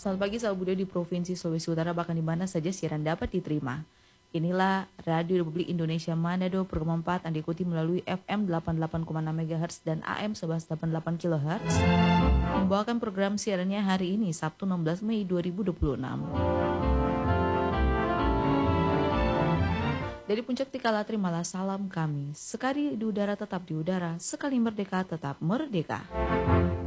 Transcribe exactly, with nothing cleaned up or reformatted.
Selamat pagi sahabat budaya di Provinsi Sulawesi Utara, bahkan di mana saja siaran dapat diterima. Inilah Radio Republik Indonesia Manado, program empat yang diikuti melalui F M delapan puluh delapan koma enam megahertz dan A M seratus delapan puluh delapan kilohertz. Membawakan program siarannya hari ini, Sabtu enam belas Mei dua ribu dua puluh enam. Dari Puncak Tikala, terimalah salam kami. Sekali di udara tetap di udara, sekali merdeka tetap merdeka.